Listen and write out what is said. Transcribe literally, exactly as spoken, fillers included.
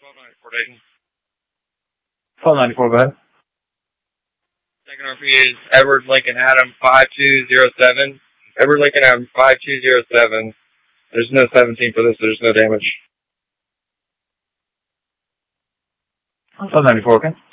twelve ninety-four, Dayton. twelve ninety-four, go ahead. Second R P is Edward Lincoln Adam five two zero seven. Edward Lincoln Adam five two zero seven. There's no seventeen for this, there's no damage. twelve ninety-four, okay.